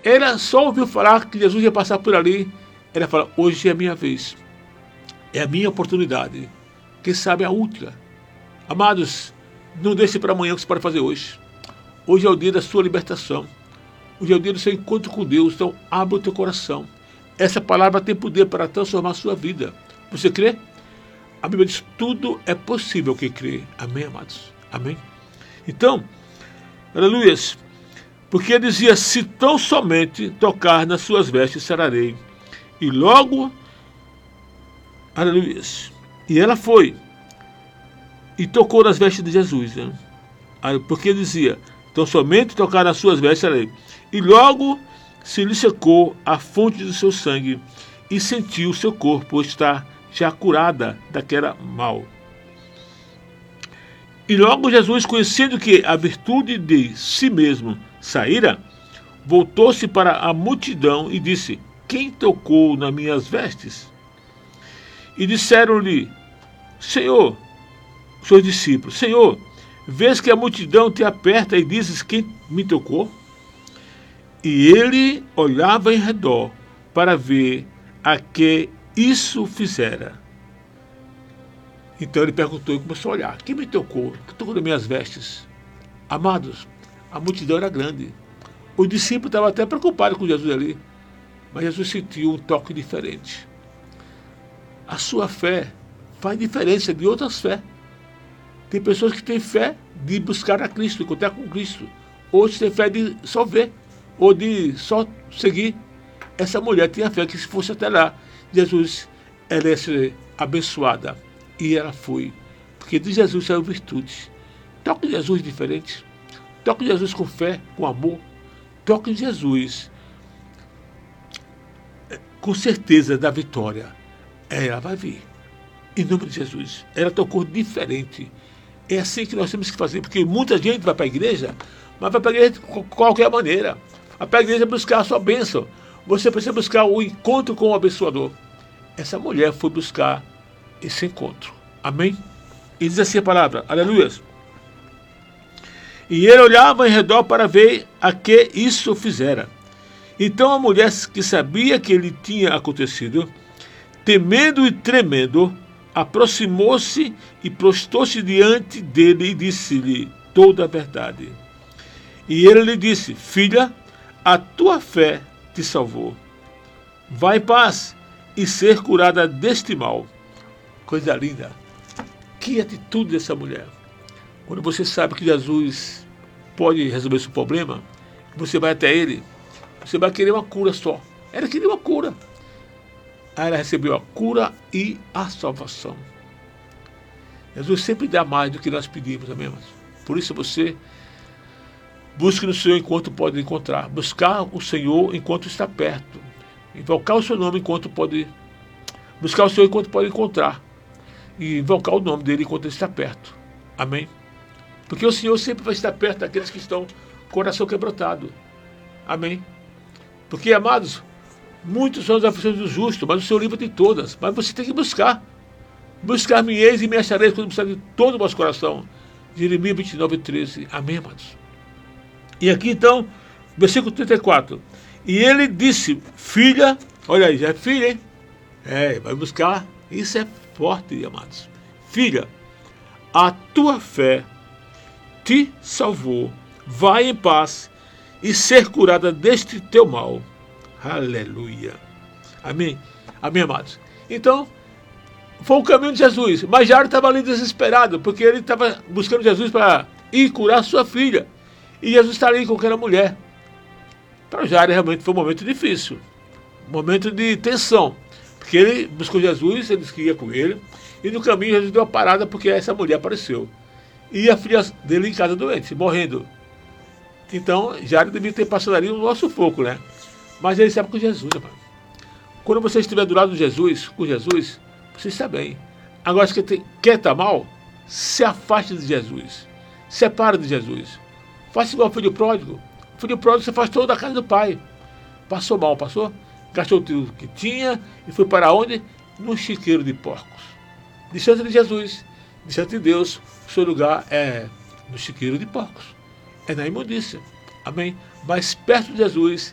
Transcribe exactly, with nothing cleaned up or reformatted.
ela só ouviu falar que Jesus ia passar por ali. Ela fala, hoje é a minha vez. É a minha oportunidade. Quem sabe a última. Amados, não deixe para amanhã o que você pode fazer hoje. Hoje é o dia da sua libertação. Hoje é o dia do seu encontro com Deus. Então, abra o teu coração. Essa palavra tem poder para transformar a sua vida. Você crê? A Bíblia diz, tudo é possível quem crê. Amém, amados? Amém? Então, aleluia. Porque ele dizia, se tão somente tocar nas suas vestes, sararei. E logo, aleluia. E ela foi e tocou nas vestes de Jesus. Né? Porque ele dizia, então somente tocar nas suas vestes, sararei. E logo se lhe secou a fonte do seu sangue e sentiu o seu corpo estar já curada daquela mal. E logo Jesus, conhecendo que a virtude de si mesmo saíra, voltou-se para a multidão e disse, quem tocou nas minhas vestes? E disseram-lhe, Senhor, seus discípulos, Senhor, vês que a multidão te aperta e dizes, quem me tocou? E ele olhava em redor para ver a que isso fizera. Então ele perguntou e começou a olhar. Quem me tocou? Quem tocou nas minhas vestes? Amados, a multidão era grande. O discípulo estava até preocupado com Jesus ali. Mas Jesus sentiu um toque diferente. A sua fé faz diferença de outras fé. Tem pessoas que têm fé de buscar a Cristo, encontrar com Cristo. Outros têm fé de só ver, ou de só seguir. Essa mulher tinha fé que se fosse até lá, Jesus, ela ia ser abençoada. E ela foi. Porque de Jesus saiu virtude. Toque em Jesus diferente. Toque em Jesus com fé, com amor. Toque em Jesus com certeza da vitória. Ela vai vir. Em nome de Jesus. Ela tocou diferente. É assim que nós temos que fazer. Porque muita gente vai para a igreja, mas vai para a igreja de qualquer maneira. Vai para a igreja buscar a sua bênção. Você precisa buscar o encontro com o abençoador. Essa mulher foi buscar esse encontro. Amém? E diz assim a palavra. Aleluia. E ele olhava em redor para ver a que isso fizera. Então a mulher que sabia que ele tinha acontecido, temendo e tremendo, aproximou-se e prostou-se diante dele e disse-lhe toda a verdade. E ele lhe disse, filha, a tua fé te salvou. Vai em paz e ser curada deste mal. Coisa linda. Que atitude dessa mulher. Quando você sabe que Jesus pode resolver seu problema, você vai até ele, você vai querer uma cura só. Ela queria uma cura. Aí ela recebeu a cura e a salvação. Jesus sempre dá mais do que nós pedimos, amém? Por isso você busque no Senhor enquanto pode encontrar. Buscar o Senhor enquanto está perto. Invocar o seu nome enquanto pode. Buscar o Senhor enquanto pode encontrar. E invocar o nome dele enquanto ele está perto. Amém? Porque o Senhor sempre vai estar perto daqueles que estão com o coração quebrantado. Amém? Porque, amados, muitos são as aflições do justo, mas o Senhor livra de todas. Mas você tem que buscar. Buscar-me eis e me achareis quando buscar de todo o vosso coração. Jeremias vinte e nove, treze. Amém, amados? E aqui então, versículo trinta e quatro. E ele disse, filha, olha aí, já é filha, hein? É, vai buscar. Isso é forte, amados. Filha, a tua fé te salvou. Vai em paz e ser curada deste teu mal. Aleluia. Amém? Amém, amados? Então, foi o caminho de Jesus. Mas Jairo estava ali desesperado, porque ele estava buscando Jesus para ir curar sua filha. E Jesus está ali com aquela mulher. Para Jairo realmente foi um momento difícil. Um momento de tensão. Porque ele buscou Jesus, ele disse que ia com ele. E no caminho Jesus deu uma parada porque essa mulher apareceu. E a filha dele em casa doente, morrendo. Então, Jairo devia ter passado ali no nosso foco, né? Mas ele estava com Jesus, amado. Quando você estiver do lado de Jesus, com Jesus, você está bem. Agora, se você quer estar mal, se afaste de Jesus. Separe de Jesus. Faça igual o filho pródigo. O filho pródigo se afastou da casa do pai. Passou mal, passou? Gastou tudo que tinha e foi para onde? No chiqueiro de porcos. Distante de Jesus, distante de Deus, o seu lugar é no chiqueiro de porcos. É na imundícia. Amém? Mas perto de Jesus